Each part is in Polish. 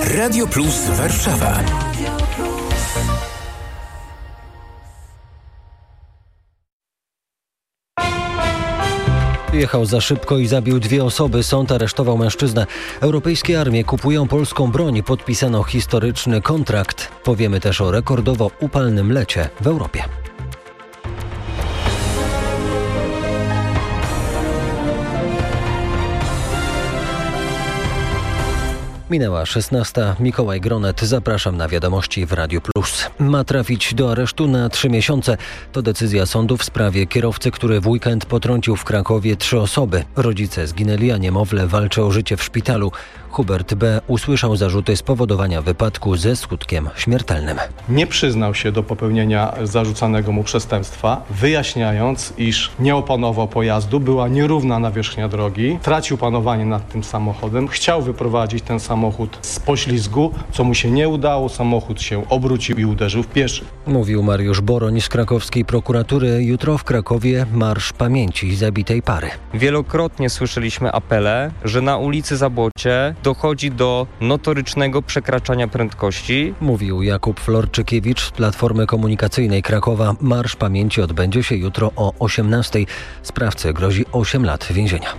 Radio Plus Warszawa. Jechał za szybko i zabił 2 osoby. Sąd aresztował mężczyznę. Europejskie armie kupują polską broń. Podpisano historyczny kontrakt. Powiemy też o rekordowo upalnym lecie w Europie. Minęła 16. Mikołaj Gronet. Zapraszam na wiadomości w Radiu Plus. Ma trafić do aresztu na 3 miesiące. To decyzja sądu w sprawie kierowcy, który w weekend potrącił w Krakowie 3 osoby. Rodzice zginęli, a niemowlę walczy o życie w szpitalu. Hubert B. usłyszał zarzuty spowodowania wypadku ze skutkiem śmiertelnym. Nie przyznał się do popełnienia zarzucanego mu przestępstwa, wyjaśniając, iż nie opanował pojazdu, była nierówna nawierzchnia drogi, tracił panowanie nad tym samochodem, chciał wyprowadzić ten samochód z poślizgu, co mu się nie udało, samochód się obrócił i uderzył w pieszych. Mówił Mariusz Boroń z krakowskiej prokuratury. Jutro w Krakowie marsz pamięci zabitej pary. Wielokrotnie słyszeliśmy apele, że na ulicy Zabłocie dochodzi do notorycznego przekraczania prędkości. Mówił Jakub Florczykiewicz z Platformy Komunikacyjnej Krakowa. Marsz pamięci odbędzie się jutro o 18:00. Sprawcy grozi 8 lat więzienia.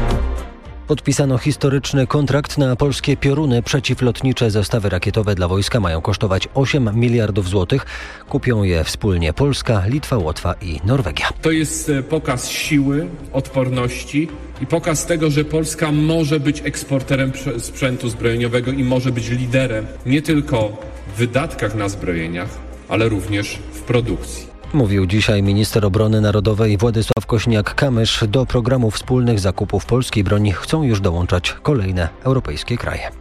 Podpisano historyczny kontrakt na polskie pioruny. Przeciwlotnicze zestawy rakietowe dla wojska mają kosztować 8 miliardów złotych. Kupią je wspólnie Polska, Litwa, Łotwa i Norwegia. To jest pokaz siły, odporności i pokaz tego, że Polska może być eksporterem sprzętu zbrojeniowego i może być liderem nie tylko w wydatkach na zbrojeniach, ale również w produkcji. Mówił dzisiaj minister obrony narodowej Władysław Kośniak-Kamysz. Do programu wspólnych zakupów polskiej broni chcą już dołączać kolejne europejskie kraje.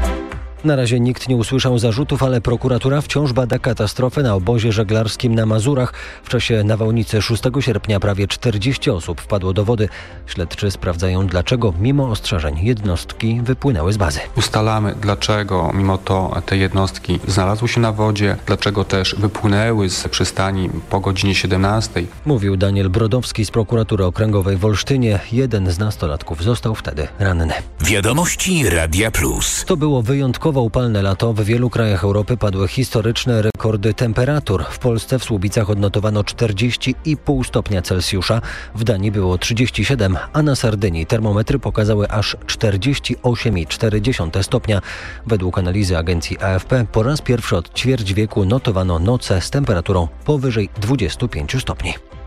Na razie nikt nie usłyszał zarzutów, ale prokuratura wciąż bada katastrofę na obozie żeglarskim na Mazurach. W czasie nawałnicy 6 sierpnia prawie 40 osób wpadło do wody. Śledczy sprawdzają, dlaczego mimo ostrzeżeń jednostki wypłynęły z bazy. Ustalamy, dlaczego mimo to te jednostki znalazły się na wodzie, dlaczego też wypłynęły z przystani po godzinie 17:00. Mówił Daniel Brodowski z prokuratury okręgowej w Olsztynie. Jeden z nastolatków został wtedy ranny. Wiadomości Radia Plus. To było wyjątkowo upalne lato. W wielu krajach Europy padły historyczne rekordy temperatur. W Polsce w Słubicach odnotowano 40,5 stopnia Celsjusza. W Danii było 37, a na Sardynii termometry pokazały aż 48,4 stopnia. Według analizy agencji AFP po raz pierwszy od ćwierć wieku notowano noce z temperaturą powyżej 25 stopni.